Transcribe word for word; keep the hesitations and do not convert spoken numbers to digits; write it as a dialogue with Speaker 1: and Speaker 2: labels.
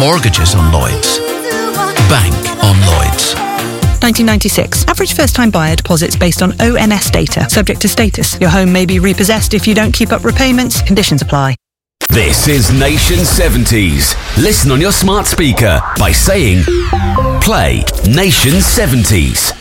Speaker 1: Mortgages on Lloyds. Bank on Lloyds.
Speaker 2: nineteen ninety-six. Average first-time buyer deposits based on O N S data. Subject to status. Your home may be repossessed if you don't keep up repayments. Conditions apply.
Speaker 3: This is Nation seventies. Listen on your smart speaker by saying, play Nation seventies.